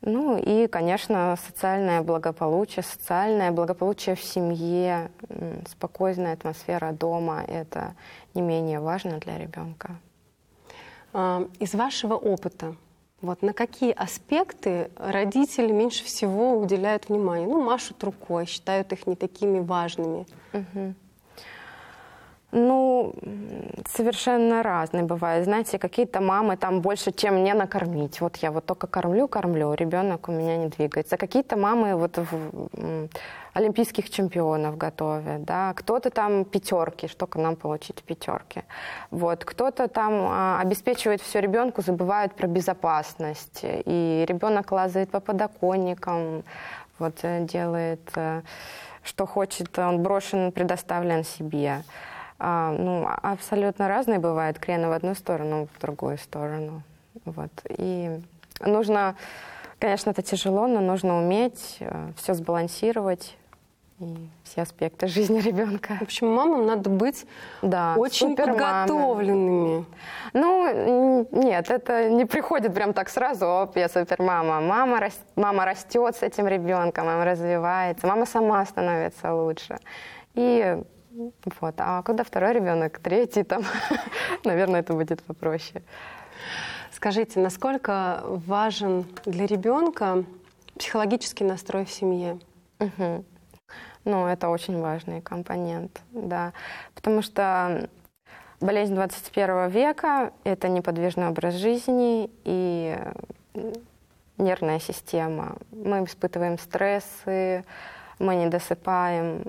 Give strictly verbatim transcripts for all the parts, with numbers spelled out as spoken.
Ну и, конечно, социальное благополучие, социальное благополучие в семье, спокойная атмосфера дома – это не менее важно для ребенка. Из вашего опыта, вот на какие аспекты родители меньше всего уделяют внимание? Ну, машут рукой, считают их не такими важными. Угу. Ну, совершенно разные бывают. Знаете, какие-то мамы там больше, чем мне накормить. Вот я вот только кормлю, кормлю, ребенок у меня не двигается. Какие-то мамы вот в олимпийских чемпионов готовят, да. Кто-то там пятерки, что к нам получить пятерки. Вот. Кто-то там а, обеспечивает все ребенку, забывает про безопасность. И ребенок лазает по подоконникам, вот, делает, что хочет, он брошен, предоставлен себе. А, ну, абсолютно разные бывают, крены в одну сторону, в другую сторону. Вот. И нужно, конечно, это тяжело, но нужно уметь все сбалансировать и все аспекты жизни ребенка. В общем, мамам надо быть да, очень подготовленными. Ну, нет, это не приходит прям так сразу, оп, я супермама. Мама, рас... мама растет с этим ребенком, мама развивается, мама сама становится лучше. И вот. А когда второй ребенок, третий, там, наверное, это будет попроще. Скажите, насколько важен для ребенка психологический настрой в семье? Угу. Ну, это очень важный компонент, да. Потому что болезнь двадцать первого века – это неподвижный образ жизни и нервная система. Мы испытываем стрессы, мы не досыпаем,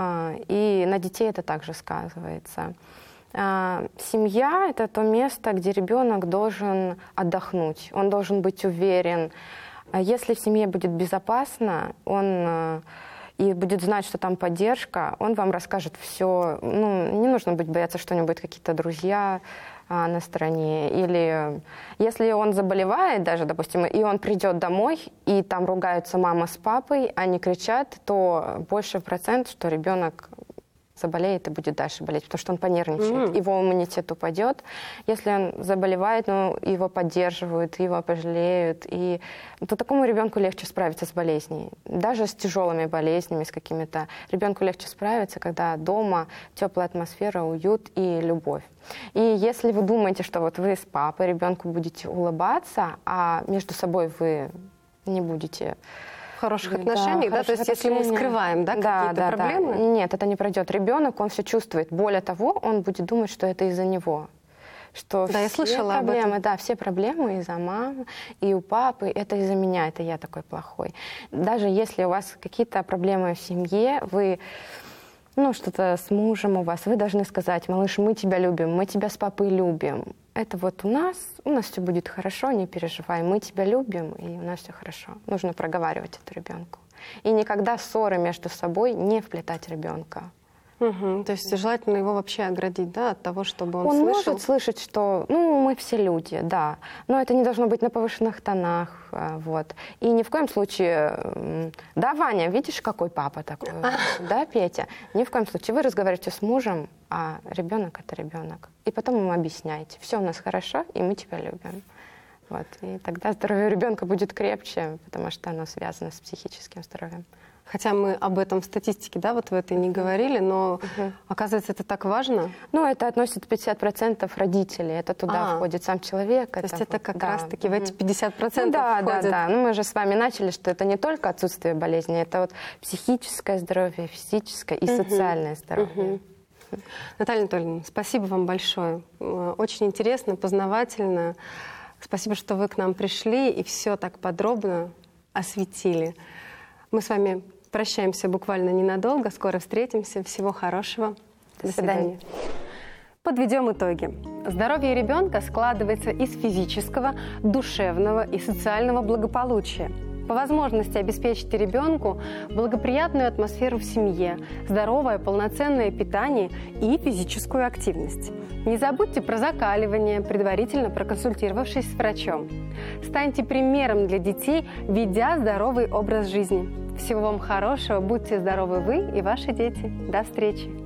и на детей это также сказывается. Семья – это то место, где ребенок должен отдохнуть, он должен быть уверен. Если в семье будет безопасно, он и будет знать, что там поддержка, он вам расскажет все. Ну, не нужно быть бояться, что у него будут какие-то друзья а, на стороне. Или если он заболевает даже, допустим, и он придет домой, и там ругаются мама с папой, они кричат, то больше процент, что ребенок заболеет и будет дальше болеть, потому что он понервничает, mm-hmm. его иммунитет упадет. Если он заболевает, ну, его поддерживают, его пожалеют, и то такому ребенку легче справиться с болезнью. Даже с тяжелыми болезнями, с какими-то. Ребенку легче справиться, когда дома теплая атмосфера, уют и любовь. И если вы думаете, что вот вы с папой ребенку будете улыбаться, а между собой вы не будете... хороших отношениях, да, да? То есть если мы скрываем, да, да, какие-то да, проблемы? Да. Нет, это не пройдет. Ребенок, он все чувствует. Более того, он будет думать, что это из-за него. Что да, я слышала проблемы, об этом. Да, все проблемы из-за мамы и у папы, это из-за меня, это я такой плохой. Даже если у вас какие-то проблемы в семье, вы... ну, что-то с мужем у вас, вы должны сказать: малыш, мы тебя любим, мы тебя с папой любим. Это вот у нас, у нас все будет хорошо, не переживай, мы тебя любим, и у нас все хорошо. Нужно проговаривать это ребенку. И никогда ссоры между собой не вплетать ребенка. Угу. То есть желательно его вообще оградить, да, от того, чтобы он, он слышал? Он может слышать, что, ну, мы все люди, да, но это не должно быть на повышенных тонах, вот. И ни в коем случае, да, Ваня, видишь, какой папа такой, да, Петя? Ни в коем случае. Вы разговариваете с мужем, а ребенок – это ребенок. И потом ему объясняете: все у нас хорошо, и мы тебя любим. Вот. И тогда здоровье ребенка будет крепче, потому что оно связано с психическим здоровьем. Хотя мы об этом в статистике, да, вот в этой не говорили, но, угу. оказывается, это так важно. Ну, это относится пятьдесят процентов родителей, это туда а, входит сам человек. То это есть это как да. раз-таки угу. в эти пятьдесят процентов ну, да, входит. Да, да, ну мы же с вами начали, что это не только отсутствие болезни, это вот психическое здоровье, физическое и угу. социальное здоровье. Угу. Наталья Анатольевна, спасибо вам большое. Очень интересно, познавательно. Спасибо, что вы к нам пришли и все так подробно осветили. Мы с вами прощаемся буквально ненадолго. Скоро встретимся. Всего хорошего. До, До свидания. свидания. Подведем итоги. Здоровье ребенка складывается из физического, душевного и социального благополучия. По возможности обеспечьте ребенку благоприятную атмосферу в семье, здоровое полноценное питание и физическую активность. Не забудьте про закаливание, предварительно проконсультировавшись с врачом. Станьте примером для детей, ведя здоровый образ жизни. Всего вам хорошего, будьте здоровы вы и ваши дети. До встречи!